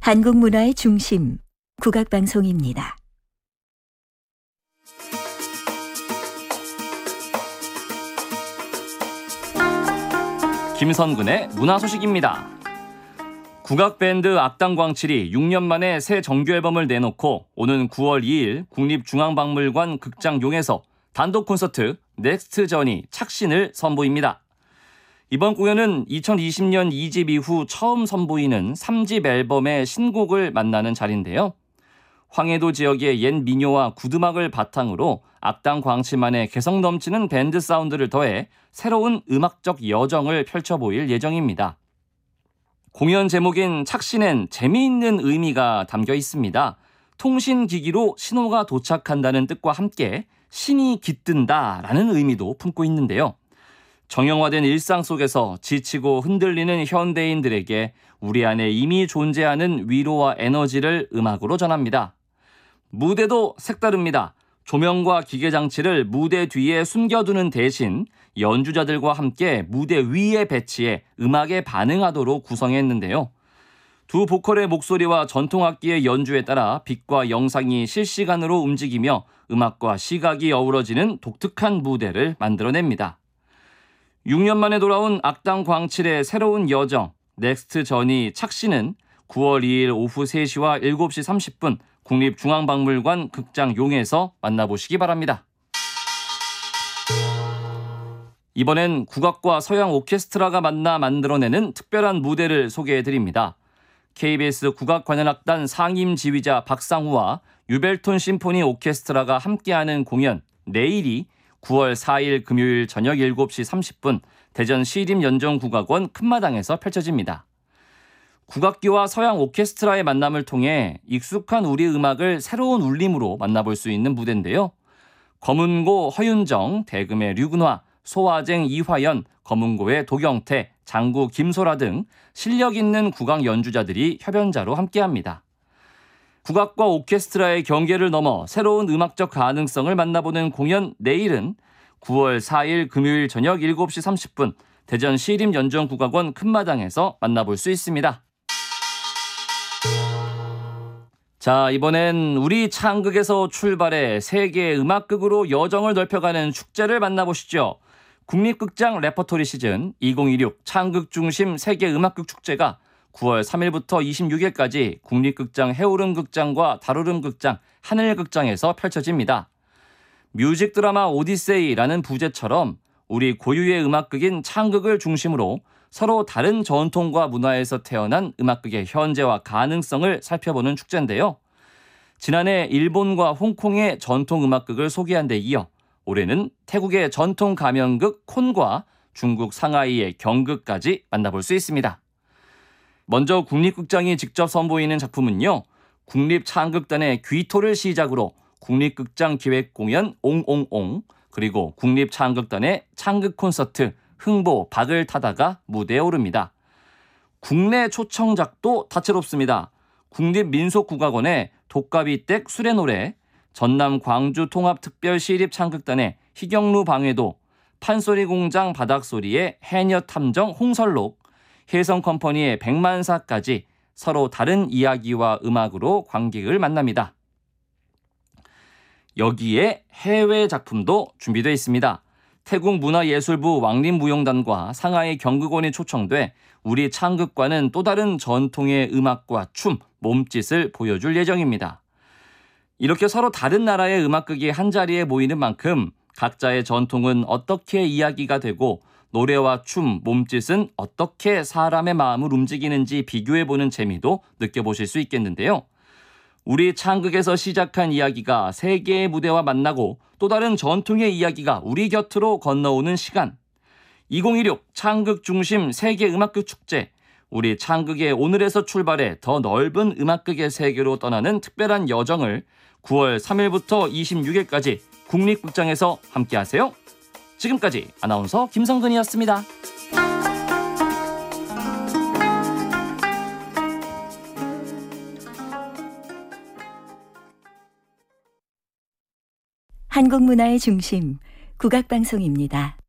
한국 문화의 중심, 국악방송입니다. 김선근의 문화소식입니다. 국악밴드 악당광칠이 6년 만에 새 정규앨범을 내놓고 오는 9월 2일 국립중앙박물관 극장용에서 단독 콘서트 넥스트 저니 착신을 선보입니다. 이번 공연은 2020년 2집 이후 처음 선보이는 3집 앨범의 신곡을 만나는 자리인데요. 황해도 지역의 옛 민요와 구두막을 바탕으로 악당광칠만의 개성 넘치는 밴드 사운드를 더해 새로운 음악적 여정을 펼쳐보일 예정입니다. 공연 제목인 착신엔 재미있는 의미가 담겨 있습니다. 통신기기로 신호가 도착한다는 뜻과 함께 신이 깃든다라는 의미도 품고 있는데요. 정형화된 일상 속에서 지치고 흔들리는 현대인들에게 우리 안에 이미 존재하는 위로와 에너지를 음악으로 전합니다. 무대도 색다릅니다. 조명과 기계장치를 무대 뒤에 숨겨두는 대신 연주자들과 함께 무대 위에 배치해 음악에 반응하도록 구성했는데요. 두 보컬의 목소리와 전통악기의 연주에 따라 빛과 영상이 실시간으로 움직이며 음악과 시각이 어우러지는 독특한 무대를 만들어냅니다. 6년 만에 돌아온 악당광칠의 새로운 여정, 넥스트 저니 착신은 9월 2일 오후 3시와 7시 30분 국립중앙박물관 극장용에서 만나보시기 바랍니다. 이번엔 국악과 서양 오케스트라가 만나 만들어내는 특별한 무대를 소개해드립니다. KBS 국악관현악단 상임지휘자 박상우와 유벨톤 심포니 오케스트라가 함께하는 공연 내일이 9월 4일 금요일 저녁 7시 30분 대전 시립연정국악원 큰마당에서 펼쳐집니다. 국악기와 서양 오케스트라의 만남을 통해 익숙한 우리 음악을 새로운 울림으로 만나볼 수 있는 무대인데요. 검은고 허윤정, 대금의 류근화, 소화쟁 이화연, 검은고의 도경태, 장구 김소라 등 실력 있는 국악 연주자들이 협연자로 함께합니다. 국악과 오케스트라의 경계를 넘어 새로운 음악적 가능성을 만나보는 공연 내일은 9월 4일 금요일 저녁 7시 30분 대전 시립연정국악원 큰마당에서 만나볼 수 있습니다. 자, 이번엔 우리 창극에서 출발해 세계 음악극으로 여정을 넓혀가는 축제를 만나보시죠. 국립극장 레퍼토리 시즌 2016 창극 중심 세계 음악극 축제가 9월 3일부터 26일까지 국립극장 해오름극장과 달오름극장, 하늘극장에서 펼쳐집니다. 뮤직 드라마 오디세이라는 부제처럼 우리 고유의 음악극인 창극을 중심으로 서로 다른 전통과 문화에서 태어난 음악극의 현재와 가능성을 살펴보는 축제인데요. 지난해 일본과 홍콩의 전통 음악극을 소개한 데 이어 올해는 태국의 전통 가면극 콘과 중국 상하이의 경극까지 만나볼 수 있습니다. 먼저 국립극장이 직접 선보이는 작품은요. 국립창극단의 귀토를 시작으로 국립극장 기획공연 옹옹옹, 그리고 국립창극단의 창극 콘서트 흥보 박을 타다가 무대에 오릅니다. 국내 초청작도 다채롭습니다. 국립민속국악원의 독가비댁 수레노래, 전남 광주 통합특별시립창극단의 희경루 방해도, 판소리공장 바닥소리의 해녀탐정 홍설록, 혜성컴퍼니의 백만사까지 서로 다른 이야기와 음악으로 관객을 만납니다. 여기에 해외 작품도 준비되어 있습니다. 태국 문화예술부 왕림무용단과 상하이 경극원이 초청돼 우리 창극과는 또 다른 전통의 음악과 춤, 몸짓을 보여줄 예정입니다. 이렇게 서로 다른 나라의 음악극이 한자리에 모이는 만큼 각자의 전통은 어떻게 이야기가 되고 노래와 춤, 몸짓은 어떻게 사람의 마음을 움직이는지 비교해보는 재미도 느껴보실 수 있겠는데요. 우리 창극에서 시작한 이야기가 세계의 무대와 만나고 또 다른 전통의 이야기가 우리 곁으로 건너오는 시간. 2016 창극 중심 세계 음악극 축제. 우리 창극의 오늘에서 출발해 더 넓은 음악극의 세계로 떠나는 특별한 여정을 9월 3일부터 26일까지 국립극장에서 함께하세요. 지금까지 아나운서 김성근이었습니다. 한국 문화의 중심, 국악방송입니다.